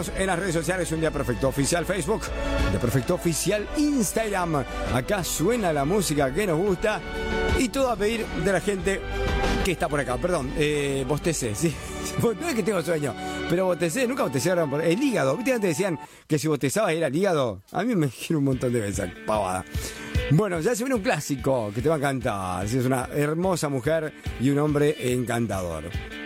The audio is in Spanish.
Síganos en las redes sociales, Un Día Perfecto Oficial Facebook, Un Día Perfecto Oficial Instagram. Acá suena la música que nos gusta y todo a pedir de la gente que está por acá. Perdón, bostecé, sí. No es que tengo sueño, pero bostecé, nunca bostecearon por el hígado. ¿Viste? Antes decían que si bostezabas era el hígado. A mí me dijeron un montón de veces, pavada. Bueno, ya se viene un clásico que te va a encantar. Si es una hermosa mujer y un hombre encantador.